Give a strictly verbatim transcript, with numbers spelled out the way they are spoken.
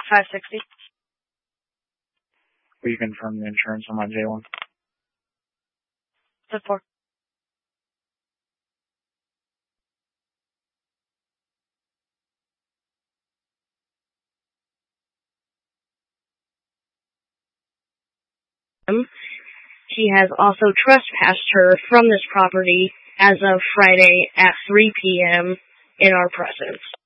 five sixty. Will you confirm the insurance on my J one? ten four. He has also trespassed her from this property as of Friday at three p.m. in our presence.